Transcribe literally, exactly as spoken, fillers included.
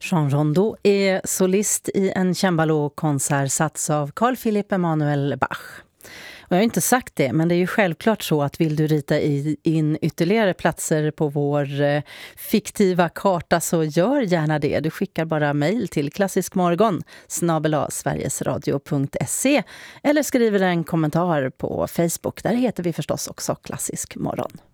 Jean Rondeau är solist i en cembalo-konsert satts av Carl Philipp Emanuel Bach. Och jag har inte sagt det, men det är ju självklart så att vill du rita in ytterligare platser på vår eh, fiktiva karta så gör gärna det. Du skickar bara mejl till klassiskmorgon snabel-a sverigesradio punkt se eller skriver en kommentar på Facebook. Där heter vi förstås också Klassisk morgon.